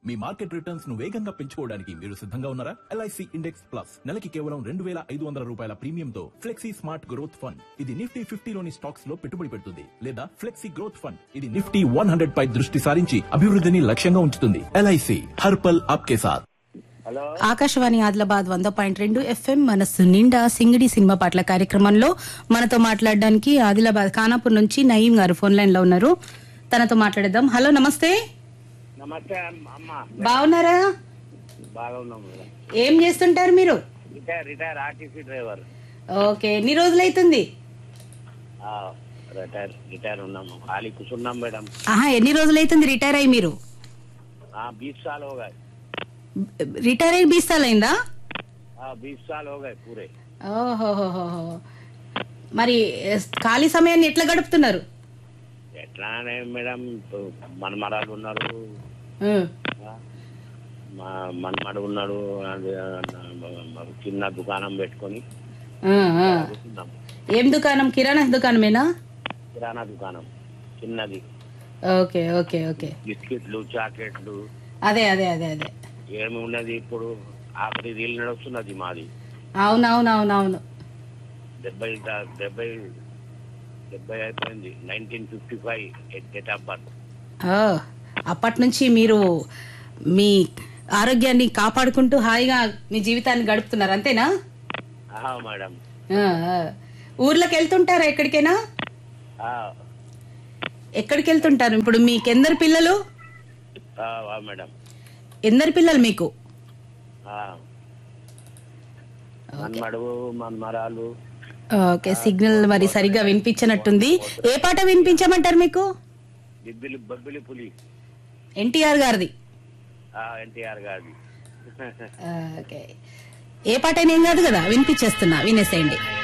మీ market returns ను వేగంగా పెంచుకోవడానికి మీరు సిద్ధంగా ఉన్నారా? ఎల్ఐసి ఇండెక్స్ ప్లస్ నెలకి కేవలం 2,500 రూపాయల ప్రీమియంతో ఫ్లెక్సీ స్మార్ట్ గ్రోత్ ఫండ్. ఇది నిఫ్టీ 50లోని స్టాక్స్ లో పెట్టుబడి పెడుతుంది. లేదా ఫ్లెక్సీ గ్రోత్ ఫండ్, ఇది నిఫ్టీ 100 పై దృష్టి సారించి అభివృద్ధిని లక్ష్యంగా ఉంచుతుంది. ఎల్ఐసి హర్పల్ ఆప్కే సాత్. ఆకాశవాణి ఆదిలాబాద్ 100.2 FM మనస్సు నిండా సింగిడి సినిమా పాటల కార్యక్రమంలో మనతో మాట్లాడడానికి ఆదిలాబాద్ ఖానాపూర్ నుంచి నయీం గారు ఫోన్ లైన్ లో ఉన్నారు. తనతో మాట్లాడేద్దాం. హలో, నమస్తే. నమస్తే అమ్మా. బాగున్నారా? బాగున్నాం. ఏం చేస్తుంటారు మీరు? Retire RTC driver. ఓకే, ఎన్ని రోజులు అవుతుంది? రిటైర్ ఉన్నాము, ఖాళీ కూర్చున్నాం మేడం. ఎన్ని రోజులు అవుతుంది రిటైర్ అయ్యి మీరు? 20 साल हो गए. రిటైర్ అయ్యి 20 साल అయిందా? 20 साल हो गए पूरे. ఓహోహోహో. మరి ఖాళీ సమయాన్ని ఎట్లా గడుపుతున్నారు? ఎట్లానే మేడం, మనమరాలు ఉన్నారు, మనమడు ఉన్నాడు, చిన్న దుకాణం పెట్టుకొని. ఏం దుకాణం? కిరాణా దుకాణమేనా? కిరాణా దుకాణం చిన్నది. Okay okay okay. బిస్కెట్లు, చాక్లెట్లు, అదే అదే అదే అదే ఏమి ఉన్నది ఇప్పుడు. ఆఖరి రీల్ నడుస్తున్నది మాది. అవునవునవునవును. 70 అయిపోయింది. 1955 డేట్ ఆఫ్ బర్త్. అప్పటి నుంచి మీరు మీ ఆరోగ్యాన్ని కాపాడుకుంటూ హాయిగా మీ జీవితాన్ని గడుపుతున్నారు, అంతేనా? మేడం. ఊర్లోకి వెళ్తుంటారా ఎక్కడికైనా? ఎక్కడికి వెళ్తుంటారు? ఇప్పుడు మీకెందరు పిల్లలు? మేడం, ఎందరు పిల్లలు మీకు? మన్మరాలు. ఓకే, సిగ్నల్ మరి సరిగ్గా వినిపించనట్టుంది. ఏ పాట వినిపించమంటారు మీకు? బొబ్బిలి పులి. ఎన్టీఆర్ గారిది. ఎన్టీఆర్ గారిది. ఓకే, ఏ పాట అయినా ఏం కాదు కదా, వినిపించేస్తున్నా, వినేసేయండి.